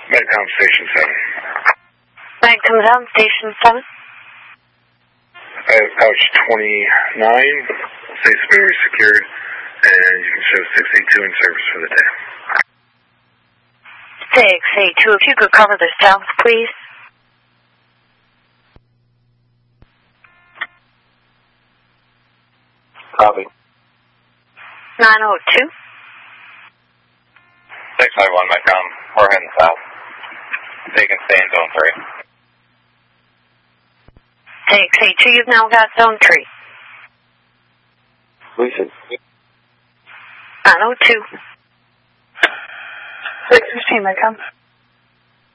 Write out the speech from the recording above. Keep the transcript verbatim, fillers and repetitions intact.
Medcom Station seven. Medcom Station seven. I have pouch twenty-nine, safe space secured, and you can show six eight two in service for the day. six eight two, if you could cover the south, please. Copy. nine oh two. six nine one, Medcom. We're heading south. They can stay in zone three. six eight two, you've now got zone three. Listen. nine oh two. six fifteen, Medcom.